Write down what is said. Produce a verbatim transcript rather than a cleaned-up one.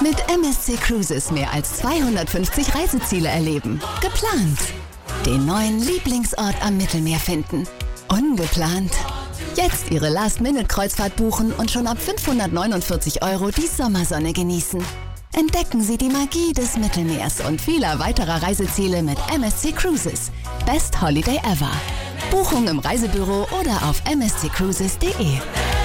Mit M S C Cruises mehr als zweihundertfünfzig Reiseziele erleben. Geplant. Den neuen Lieblingsort am Mittelmeer finden. Ungeplant. Jetzt Ihre Last-Minute-Kreuzfahrt buchen und schon ab fünfhundertneunundvierzig Euro die Sommersonne genießen. Entdecken Sie die Magie des Mittelmeers und vieler weiterer Reiseziele mit M S C Cruises. Best Holiday ever. Buchung im Reisebüro oder auf m s c cruises punkt d e.